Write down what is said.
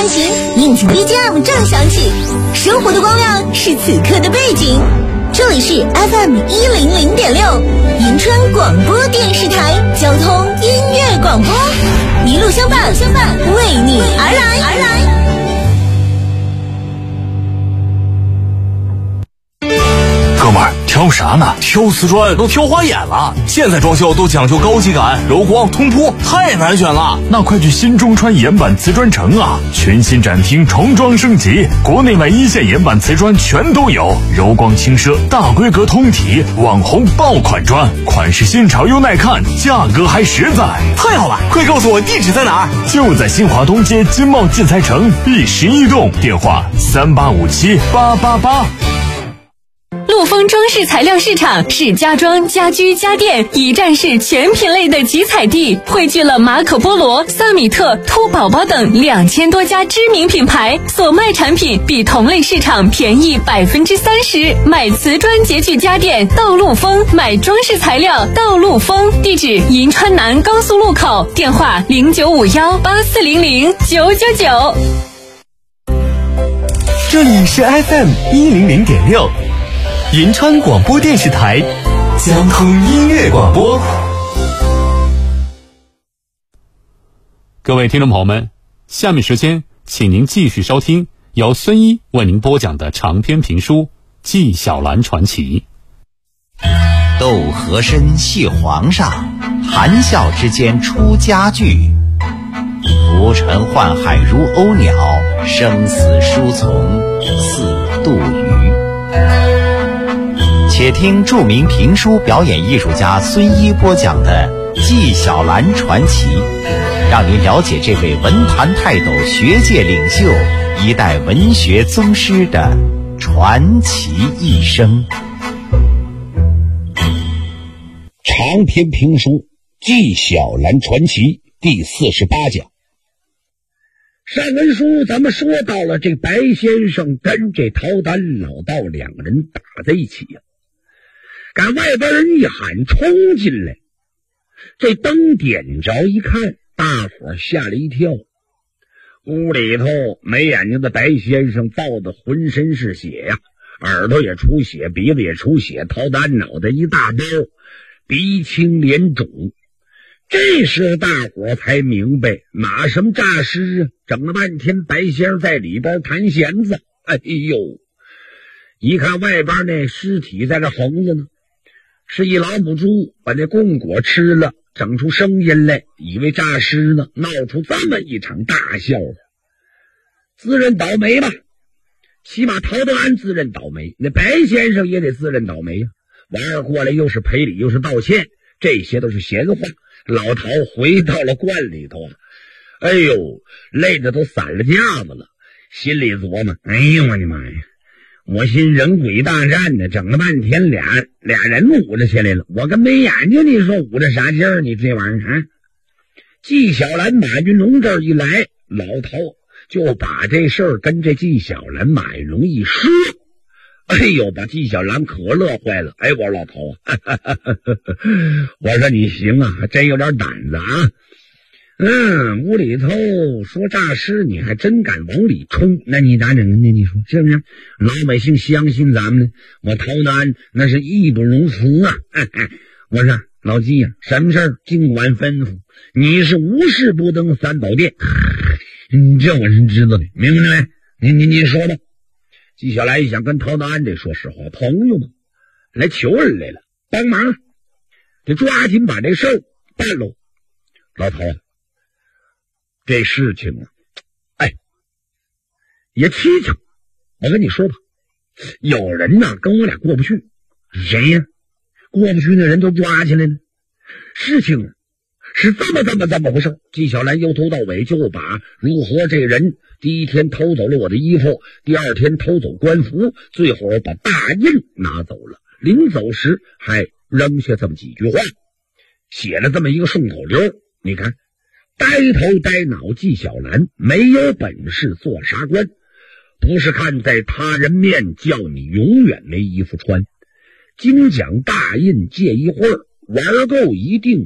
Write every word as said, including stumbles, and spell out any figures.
穿行，应景 B G M 正响起，生活的光亮是此刻的背景。这里是 F M 一零零点六，银川广播电视台交通音乐广播，一路相伴，相伴为你而来，而来。 哥们儿，挑啥呢？挑瓷砖都挑花眼了。现在装修都讲究高级感、柔光、通铺，太难选了。 那快去新中川岩板瓷砖城啊！全新展厅，重装升级，国内外一线岩板瓷砖全都有，柔光轻奢，大规格通体，网红爆款砖，款式新潮又耐看，价格还实在。 太好了，快告诉我地址在哪儿？ 就在新华东街金茂建材城 B 十一栋，电话三八五七八八八。 陆丰装饰材料市场是家装、家居、家电一站式全品类的集采地，汇聚了马可波罗、萨米特、兔宝宝等两千多家知名品牌，所卖产品比同类市场便宜百分之三十。买瓷砖洁具家电到陆丰，买装饰材料到陆丰。地址银川南高速路口，电话零九五幺八四零零九九九。 这里是 F M 一零零点六。银川广播电视台交通音乐广播。 各位听众朋友们，下面时间请您继续收听由孙一为您播讲的长篇评书《纪晓岚传奇》。 斗和珅系皇上，谈笑之间出佳句，浮沉宦海如鸥鸟，生死书从似杜鱼。且听著名评书表演艺术家孙一播讲的《纪晓岚传奇》，让您了解这位文坛泰斗、学界领袖、一代文学宗师的传奇一生。 长篇评书《纪晓岚传奇》第四十八讲。上文书咱们说到了，这白先生跟这陶丹老道两个人打在一起呀、啊。赶外边人一喊，冲进来，这灯点着一看，大伙吓了一跳。屋里头没眼睛的白先生造的浑身是血呀、啊，耳朵也出血，鼻子也出血，陶丹脑袋一大包，鼻青脸肿。这时候大伙才明白马什么诈尸啊，整了半天白先生在里边弹弦子。哎呦，一看外边那尸体在这横着呢，是一老母猪把那供果吃了，整出声音来，以为诈尸呢，闹出这么一场大笑话。自认倒霉吧，起码陶德安自认倒霉，那白先生也得自认倒霉呀、啊。王二过来又是赔礼又是道歉，这些都是闲话。老陶回到了罐里头啊，哎呦，累得都散了架子了，心里琢磨，哎呦我的妈呀，我寻人鬼大战呢，整了半天俩俩人捂着起来了，我跟没眼睛，你说捂着啥劲儿？你这玩意儿啊！纪晓岚、马云龙这儿一来，老陶就把这事儿跟这纪晓岚、马云龙一说，哎呦，把纪晓岚可乐坏了。哎，我说老头啊，哈哈哈哈我说你行啊，还真有点胆子啊。嗯，屋里头说诈尸，你还真敢往里冲，那你咋整呢？你说是不是？老百姓相信咱们呢，我陶德安那是义不容辞啊。哎哎，我说老纪呀、啊，什么事儿尽管吩咐，你是无事不登三宝殿。嗯，这我是知道的，明白没？你你你说吧。纪晓岚一想跟陶德安这说实话，朋友嘛，来求人来了，帮忙，得抓紧把这事儿办喽。老头啊，这事情啊，哎，也蹊跷。我跟你说吧，有人呐跟我俩过不去，谁呀？过不去那人都抓起来了。事情啊是这么这么这么回事。纪晓岚由头到尾就把如何这人第一天偷走了我的衣服，第二天偷走官服，最后把大印拿走了，临走时还扔下这么几句话，写了这么一个顺口溜。你看，呆头呆脑纪晓岚没有本事做啥官，不是看在他人面叫你永远没衣服穿，精讲大印借一会儿，玩够一定